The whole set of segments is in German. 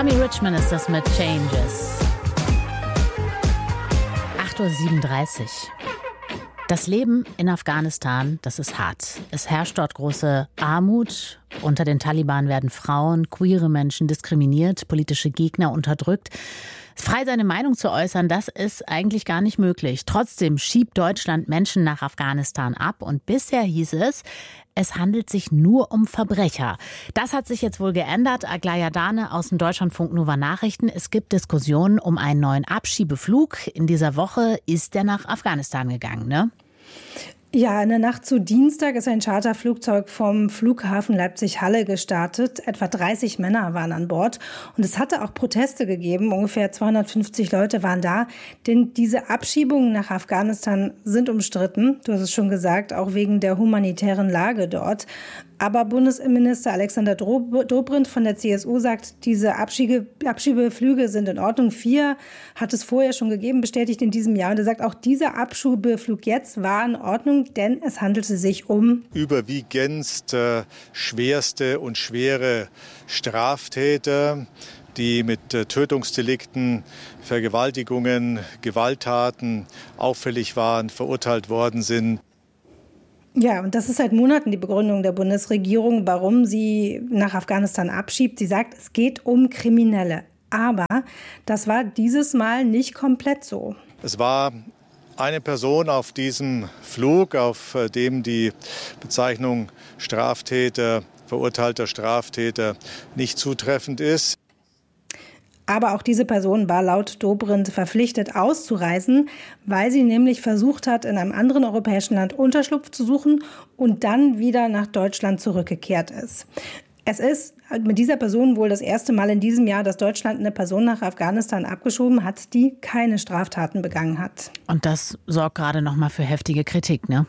Tommy Richman ist das mit Changes. 8:37 Uhr. Das Leben in Afghanistan, das ist hart. Es herrscht dort große Armut. Unter den Taliban werden Frauen, queere Menschen diskriminiert, politische Gegner unterdrückt. Frei seine Meinung zu äußern, das ist eigentlich gar nicht möglich. Trotzdem schiebt Deutschland Menschen nach Afghanistan ab. Und bisher hieß es handelt sich nur um Verbrecher. Das hat sich jetzt wohl geändert. Aglaya Dane aus dem Deutschlandfunk Nova Nachrichten. Es gibt Diskussionen um einen neuen Abschiebeflug. In dieser Woche ist der nach Afghanistan gegangen, ne? Ja, in der Nacht zu Dienstag ist ein Charterflugzeug vom Flughafen Leipzig-Halle gestartet. Etwa 30 Männer waren an Bord. Und es hatte auch Proteste gegeben. Ungefähr 250 Leute waren da. Denn diese Abschiebungen nach Afghanistan sind umstritten. Du hast es schon gesagt, auch wegen der humanitären Lage dort. Aber Bundesinnenminister Alexander Dobrindt von der CSU sagt, diese Abschiebeflüge sind in Ordnung. 4 hat es vorher schon gegeben, bestätigt in diesem Jahr. Und er sagt, auch dieser Abschiebeflug jetzt war in Ordnung, denn es handelte sich um überwiegend schwerste und schwere Straftäter, die mit Tötungsdelikten, Vergewaltigungen, Gewalttaten auffällig waren, verurteilt worden sind. Ja, und das ist seit Monaten die Begründung der Bundesregierung, warum sie nach Afghanistan abschiebt. Sie sagt, es geht um Kriminelle. Aber das war dieses Mal nicht komplett so. Es war eine Person auf diesem Flug, auf dem die Bezeichnung Straftäter, verurteilter Straftäter nicht zutreffend ist. Aber auch diese Person war laut Dobrindt verpflichtet auszureisen, weil sie nämlich versucht hat, in einem anderen europäischen Land Unterschlupf zu suchen und dann wieder nach Deutschland zurückgekehrt ist. Es ist mit dieser Person wohl das erste Mal in diesem Jahr, dass Deutschland eine Person nach Afghanistan abgeschoben hat, die keine Straftaten begangen hat. Und das sorgt gerade noch mal für heftige Kritik, ne?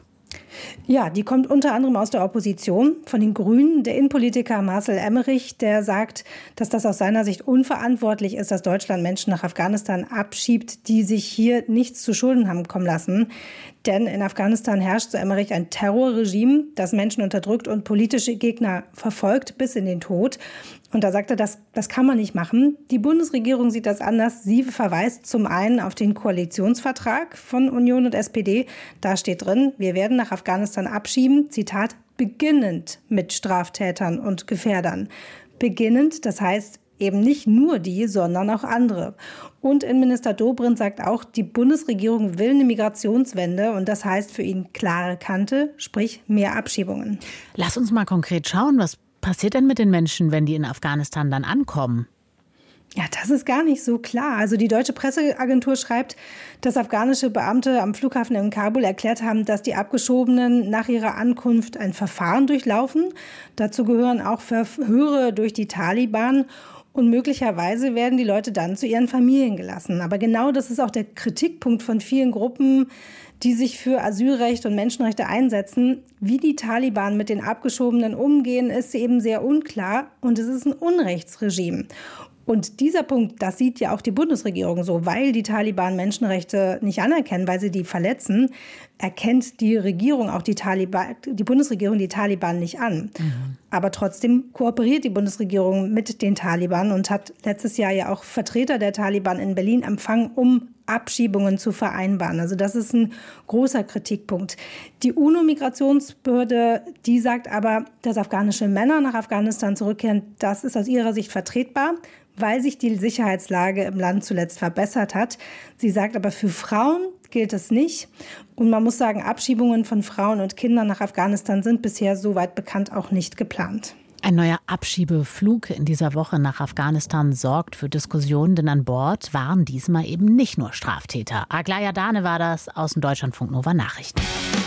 Ja, die kommt unter anderem aus der Opposition, von den Grünen. Der Innenpolitiker Marcel Emmerich, der sagt, dass das aus seiner Sicht unverantwortlich ist, dass Deutschland Menschen nach Afghanistan abschiebt, die sich hier nichts zu Schulden haben kommen lassen. Denn in Afghanistan herrscht, so Emmerich, ein Terrorregime, das Menschen unterdrückt und politische Gegner verfolgt bis in den Tod. Und da sagt er, das kann man nicht machen. Die Bundesregierung sieht das anders. Sie verweist zum einen auf den Koalitionsvertrag von Union und SPD. Da steht drin, wir werden nach Afghanistan abschieben, Zitat, beginnend mit Straftätern und Gefährdern. Beginnend, das heißt eben nicht nur die, sondern auch andere. Und Innenminister Dobrindt sagt auch, die Bundesregierung will eine Migrationswende und das heißt für ihn klare Kante, sprich mehr Abschiebungen. Lass uns mal konkret schauen, was passiert denn mit den Menschen, wenn die in Afghanistan dann ankommen? Ja, das ist gar nicht so klar. Also die deutsche Presseagentur schreibt, dass afghanische Beamte am Flughafen in Kabul erklärt haben, dass die Abgeschobenen nach ihrer Ankunft ein Verfahren durchlaufen. Dazu gehören auch Verhöre durch die Taliban. Und möglicherweise werden die Leute dann zu ihren Familien gelassen. Aber genau das ist auch der Kritikpunkt von vielen Gruppen, die sich für Asylrecht und Menschenrechte einsetzen. Wie die Taliban mit den Abgeschobenen umgehen, ist eben sehr unklar. Und es ist ein Unrechtsregime. Und dieser Punkt, das sieht ja auch die Bundesregierung so, weil die Taliban Menschenrechte nicht anerkennen, weil sie die verletzen, erkennt die Regierung auch die Bundesregierung die Taliban nicht an. Aber trotzdem kooperiert die Bundesregierung mit den Taliban und hat letztes Jahr ja auch Vertreter der Taliban in Berlin empfangen, um Abschiebungen zu vereinbaren. Also das ist ein großer Kritikpunkt. Die UNO-Migrationsbehörde, die sagt aber, dass afghanische Männer nach Afghanistan zurückkehren, das ist aus ihrer Sicht vertretbar, weil sich die Sicherheitslage im Land zuletzt verbessert hat. Sie sagt aber, für Frauen gilt es nicht. Und man muss sagen, Abschiebungen von Frauen und Kindern nach Afghanistan sind bisher, soweit bekannt, auch nicht geplant. Ein neuer Abschiebeflug in dieser Woche nach Afghanistan sorgt für Diskussionen, denn an Bord waren diesmal eben nicht nur Straftäter. Aglaya Dane war das aus dem Deutschlandfunk Nova Nachrichten.